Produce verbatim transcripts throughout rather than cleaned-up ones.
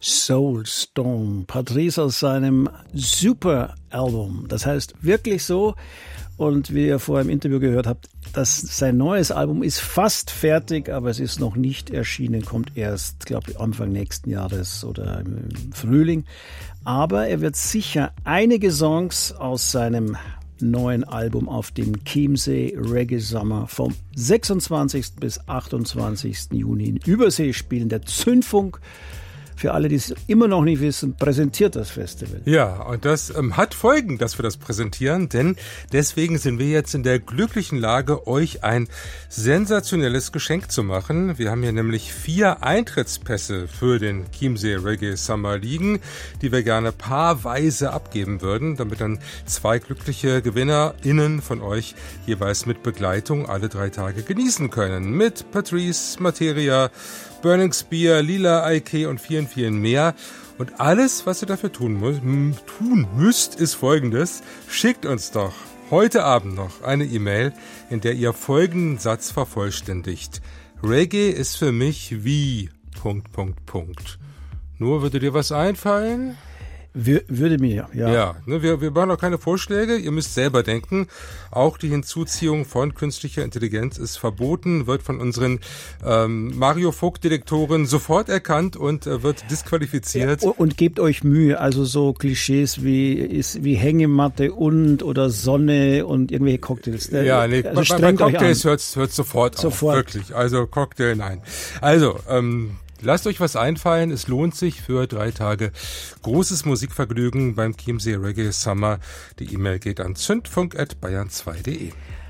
Soulstorm. Patrice aus seinem Super-Album. Das heißt wirklich so. Und wie ihr vorher im Interview gehört habt, dass sein neues Album ist fast fertig, aber es ist noch nicht erschienen, kommt erst, glaube ich, Anfang nächsten Jahres oder im Frühling. Aber er wird sicher einige Songs aus seinem neuen Album auf dem Chiemsee Reggae Summer vom sechsundzwanzigsten bis achtundzwanzigsten Juni in Übersee spielen. Der Zündfunk, für alle, die es immer noch nicht wissen, präsentiert das Festival. Ja, und das ähm, hat Folgen, dass wir das präsentieren, denn deswegen sind wir jetzt in der glücklichen Lage, euch ein sensationelles Geschenk zu machen. Wir haben hier nämlich vier Eintrittspässe für den Chiemsee Reggae Summer liegen, die wir gerne paarweise abgeben würden, damit dann zwei glückliche GewinnerInnen von euch jeweils mit Begleitung alle drei Tage genießen können. Mit Patrice, Materia, Burning Spear, Lila I K und vielen, vielen mehr. Und alles, was ihr dafür tun, muss, tun müsst, ist Folgendes. Schickt uns doch heute Abend noch eine E-Mail, in der ihr folgenden Satz vervollständigt. Reggae ist für mich wie... Punkt, Punkt, Punkt. Nur, würde dir was einfallen? Würde mir, ja. Ja, ne, wir, wir machen auch keine Vorschläge, ihr müsst selber denken. Auch die Hinzuziehung von künstlicher Intelligenz ist verboten, wird von unseren ähm, Mario Vogt-Detektoren sofort erkannt und äh, wird disqualifiziert. Ja, und gebt euch Mühe, also so Klischees wie ist wie Hängematte und oder Sonne und irgendwelche Cocktails. Ja, nee, also bei, bei Cocktails hört es sofort, sofort auf, wirklich. Also Cocktail, nein. Also, ähm, lasst euch was einfallen, es lohnt sich für drei Tage großes Musikvergnügen beim Chiemsee Reggae Summer. Die E-Mail geht an zündfunk at bayern zwei punkt de.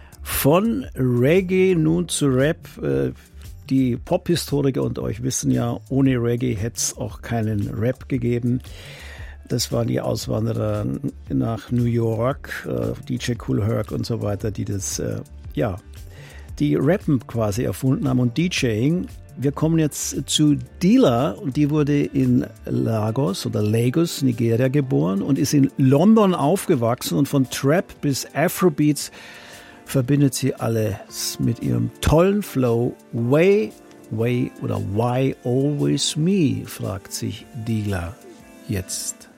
Von Reggae nun zu Rap. Die Pop-Historiker unter euch wissen ja, ohne Reggae hätte es auch keinen Rap gegeben. Das waren die Auswanderer nach New York, D J Kool Herc und so weiter, die das, ja, die Rappen quasi erfunden haben und DJing. Wir kommen jetzt zu Dila und die wurde in Lagos oder Lagos, Nigeria geboren und ist in London aufgewachsen und von Trap bis Afrobeats verbindet sie alles mit ihrem tollen Flow. Way, way oder why always me, fragt sich Dila jetzt.